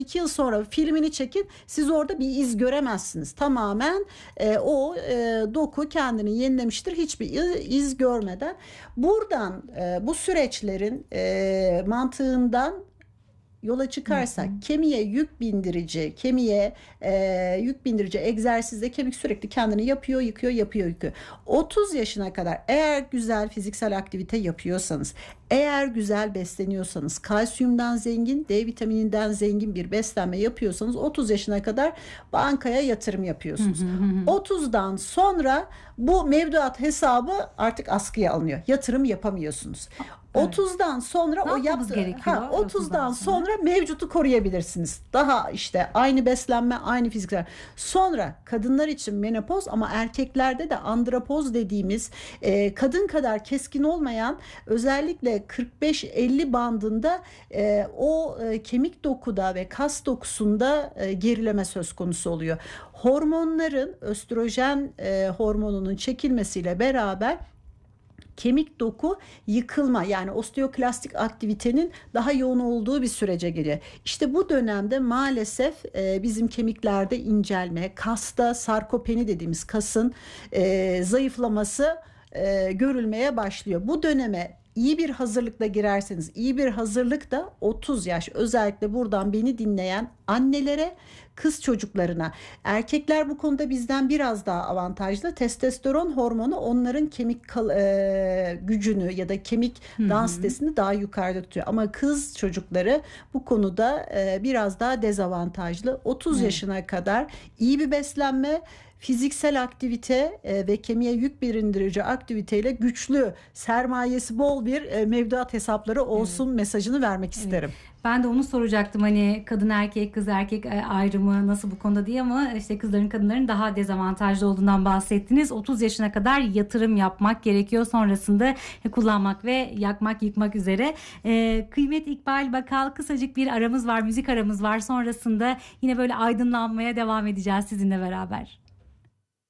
2 yıl sonra filmini çekin, siz orada bir iz göremezsiniz. Tamamen o doku kendini yenilemiştir hiçbir iz görmeden. Buradan bu süreçlerin mantığından yola çıkarsak, kemiğe yük bindirici egzersizde kemik sürekli kendini yapıyor, yıkıyor. 30 yaşına kadar eğer güzel fiziksel aktivite yapıyorsanız, eğer güzel besleniyorsanız, kalsiyumdan zengin, D vitamininden zengin bir beslenme yapıyorsanız 30 yaşına kadar bankaya yatırım yapıyorsunuz. 30'dan sonra bu mevduat hesabı artık askıya alınıyor. Yatırım yapamıyorsunuz. Evet. 30'dan sonra ne yapmamız gerekiyor? 30'dan sonra mevcutu koruyabilirsiniz. Daha işte aynı beslenme, aynı fiziksel. Sonra kadınlar için menopoz, ama erkeklerde de andropoz dediğimiz kadın kadar keskin olmayan, özellikle 45-50 bandında kemik dokuda ve kas dokusunda gerileme söz konusu oluyor. Hormonların, östrojen hormonunun çekilmesiyle beraber kemik doku yıkılma, yani osteoklastik aktivitenin daha yoğun olduğu bir sürece geliyor. İşte bu dönemde maalesef bizim kemiklerde incelme, kasta sarkopeni dediğimiz kasın zayıflaması görülmeye başlıyor. Bu döneme iyi bir hazırlıkla girerseniz, iyi bir hazırlık da 30 yaş, özellikle buradan beni dinleyen annelere, kız çocuklarına. Erkekler bu konuda bizden biraz daha avantajlı. Testosteron hormonu onların kemik gücünü ya da kemik densitesini daha yukarıda tutuyor. Ama kız çocukları bu konuda biraz daha dezavantajlı. 30 yaşına kadar iyi bir beslenme, fiziksel aktivite ve kemiğe yük bindirici aktiviteyle güçlü, sermayesi bol bir mevduat hesapları olsun mesajını vermek isterim. Ben de onu soracaktım, hani kadın erkek, kız erkek ayrımı nasıl bu konuda diye, ama işte kızların, kadınların daha dezavantajlı olduğundan bahsettiniz. 30 yaşına kadar yatırım yapmak gerekiyor, sonrasında kullanmak ve yakmak, yıkmak üzere. Kıymet İkbal Bakal, kısacık bir aramız var, müzik aramız var, sonrasında yine böyle aydınlanmaya devam edeceğiz sizinle beraber.